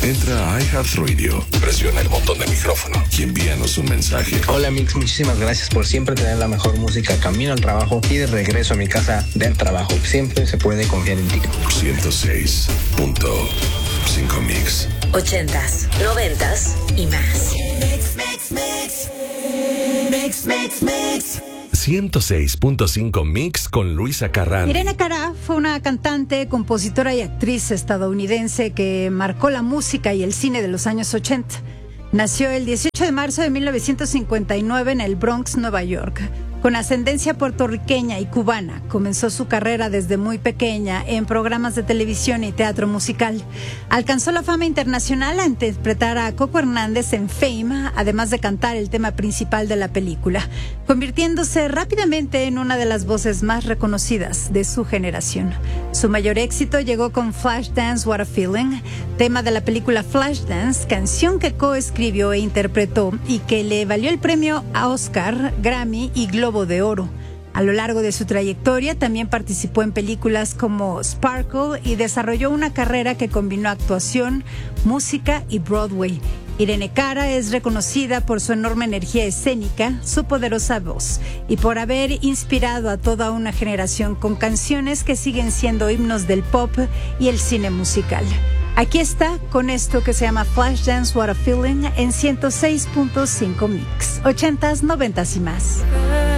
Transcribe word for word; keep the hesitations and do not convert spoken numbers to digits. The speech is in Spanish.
Entra a iHeartRadio, presiona el botón de micrófono y envíanos un mensaje. Hola Mix, muchísimas gracias por siempre tener la mejor música camino al trabajo y de regreso a mi casa del trabajo. Siempre se puede confiar en ti. ciento seis punto cinco Mix. Ochentas, noventas y más. Mix, mix, mix. Mix, mix, mix. ciento seis punto cinco Mix con Luisa Carrán. Irene Cara fue una cantante, compositora y actriz estadounidense que marcó la música y el cine de los años ochenta. Nació el dieciocho de marzo de mil novecientos cincuenta y nueve en el Bronx, Nueva York. Con ascendencia puertorriqueña y cubana, comenzó su carrera desde muy pequeña en programas de televisión y teatro musical. Alcanzó la fama internacional a interpretar a Coco Hernández en Fame, además de cantar el tema principal de la película, convirtiéndose rápidamente en una de las voces más reconocidas de su generación. Su mayor éxito llegó con Flashdance, What a Feeling, tema de la película Flashdance, canción que coescribió e interpretó y que le valió el premio a Oscar, Grammy y Globo de Oro. A lo largo de su trayectoria también participó en películas como Sparkle y desarrolló una carrera que combinó actuación, música y Broadway. Irene Cara es reconocida por su enorme energía escénica, su poderosa voz y por haber inspirado a toda una generación con canciones que siguen siendo himnos del pop y el cine musical. Aquí está con esto que se llama Flashdance, What a Feeling en ciento seis punto cinco Mix. Ochentas, noventas y más.